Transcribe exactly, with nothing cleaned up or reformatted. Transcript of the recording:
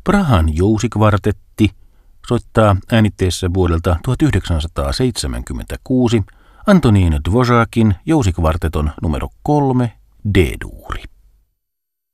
Prahan jousikvartetti soittaa äänitteessä vuodelta tuhatyhdeksänsataaseitsemänkymmentäkuusi Antonín Dvořákin jousikvarteton numero kolme D-duuri.